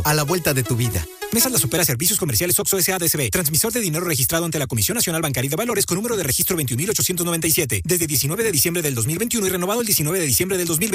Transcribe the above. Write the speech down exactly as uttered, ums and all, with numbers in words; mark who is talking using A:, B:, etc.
A: a la vuelta de tu vida.
B: Mesas las opera Servicios Comerciales Oxxo S A D C B. Transmisor de dinero registrado ante la Comisión Nacional Bancaria de Valores con número de registro veintiún mil ochocientos noventa y siete. Desde diecinueve de diciembre del dos mil veintiuno y renovado el diecinueve de diciembre del dos mil veinte.